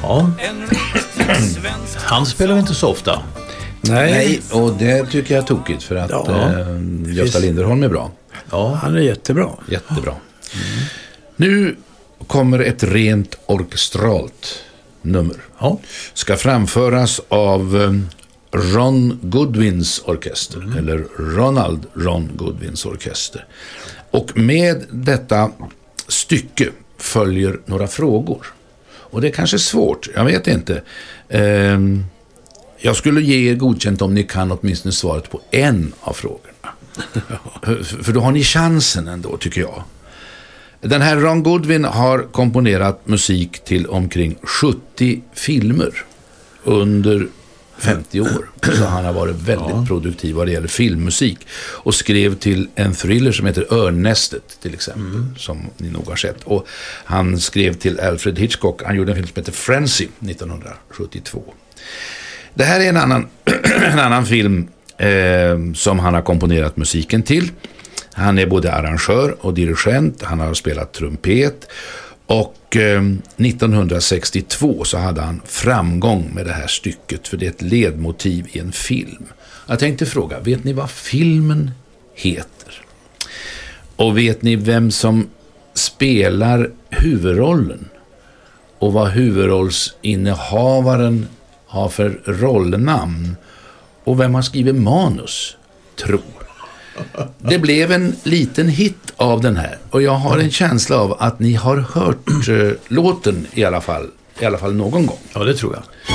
Ja. Han spelar inte så ofta. Nej, och det tycker jag är tokigt för att Gösta Linderholm är bra. Ja, han är jättebra. Jättebra. Nu kommer ett rent orkestralt nummer. Ja. Ska framföras av Ron Goodwins orkester, eller Ronald Ron Goodwins orkester. Och med detta stycke följer några frågor. Och det är kanske svårt, jag vet inte. Jag skulle ge er godkänt om ni kan åtminstone svaret på en av frågorna. För då har ni chansen ändå, tycker jag. Den här Ron Goodwin har komponerat musik till omkring 70 filmer under 50 år. Så han har varit väldigt produktiv vad det gäller filmmusik. Och skrev till en thriller som heter Örnnästet till exempel, som ni nog har sett. Och han skrev till Alfred Hitchcock, han gjorde en film som heter Frenzy 1972. Det här är en annan film som han har komponerat musiken till. Han är både arrangör och dirigent, han har spelat trumpet och 1962 så hade han framgång med det här stycket för det är ett ledmotiv i en film. Jag tänkte fråga, vet ni vad filmen heter? Och vet ni vem som spelar huvudrollen? Och vad huvudrollsinnehavaren har för rollnamn? Och vem har skrivit manus, tror? Det blev en liten hit av den här. Och jag har en känsla av att ni har hört låten i alla fall någon gång. Ja, det tror jag.